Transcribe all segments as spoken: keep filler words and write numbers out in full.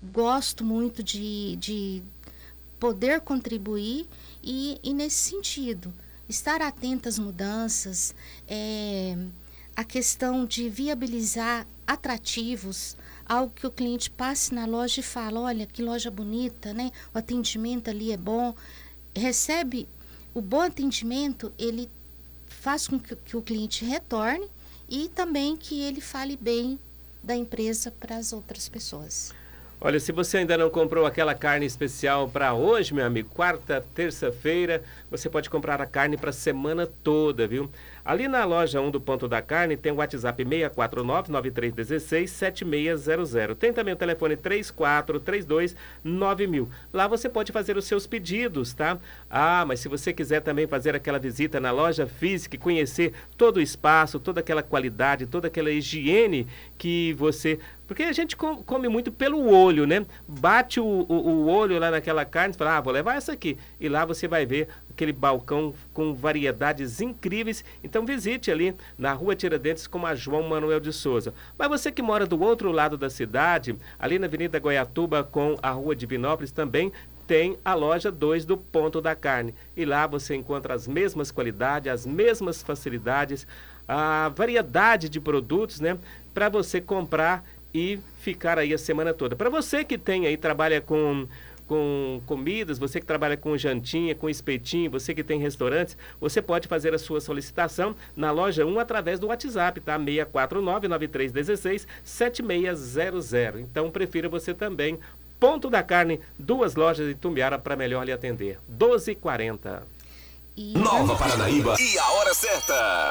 gosto muito de, de poder contribuir e, e nesse sentido, estar atenta às mudanças, é, a questão de viabilizar atrativos, algo que o cliente passe na loja e fala, olha, que loja bonita, né? O atendimento ali é bom. Recebe o bom atendimento, ele faz com que, que o cliente retorne e também que ele fale bem da empresa para as outras pessoas. Olha, se você ainda não comprou aquela carne especial para hoje, meu amigo, quarta, terça-feira, você pode comprar a carne para a semana toda, viu? Ali na loja um do Ponto da Carne tem o WhatsApp seis quatro nove, nove três um seis, sete seis zero zero. Tem também o telefone três quatro três dois nove mil. Lá você pode fazer os seus pedidos, tá? Ah, mas se você quiser também fazer aquela visita na loja física e conhecer todo o espaço, toda aquela qualidade, toda aquela higiene que você... Porque a gente come muito pelo olho, né? Bate o, o, o olho lá naquela carne e fala, ah, vou levar essa aqui. E lá você vai ver aquele balcão com variedades incríveis. Então visite ali na Rua Tiradentes com a João Manuel de Souza. Mas você que mora do outro lado da cidade, ali na Avenida Goiatuba com a Rua Divinópolis também, tem a loja dois do Ponto da Carne. E lá você encontra as mesmas qualidades, as mesmas facilidades, a variedade de produtos, né? Para você comprar e ficar aí a semana toda. Para você que tem aí, trabalha com, com comidas, você que trabalha com jantinha, com espetinho, você que tem restaurantes, você pode fazer a sua solicitação na loja um através do WhatsApp, tá? seis quatro nove, nove três um seis, sete seis zero zero. Então, prefira você também. Ponto da Carne, duas lojas em Itumbiara para melhor lhe atender. doze e quarenta. E... Nova Paranaíba e a hora certa.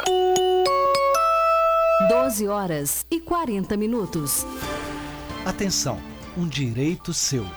doze horas e quarenta minutos. Atenção, um direito seu.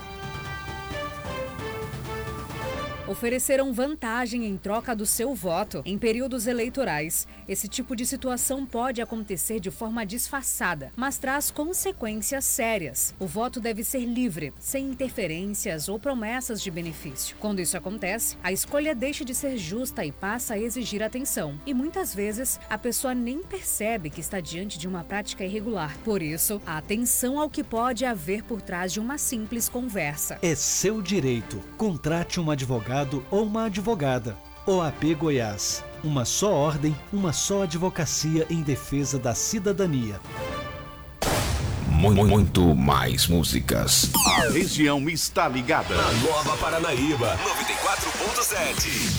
Ofereceram vantagem em troca do seu voto em períodos eleitorais. Esse tipo de situação pode acontecer de forma disfarçada, mas traz consequências sérias. O voto deve ser livre, sem interferências ou promessas de benefício. Quando isso acontece, a escolha deixa de ser justa e passa a exigir atenção. E muitas vezes, a pessoa nem percebe que está diante de uma prática irregular. Por isso, a atenção ao que pode haver por trás de uma simples conversa. É seu direito. Contrate um advogado ou uma advogada. O A P Goiás. Uma só ordem, uma só advocacia em defesa da cidadania. Muito mais músicas. A região está ligada. Na Nova Paranaíba, noventa e quatro ponto sete.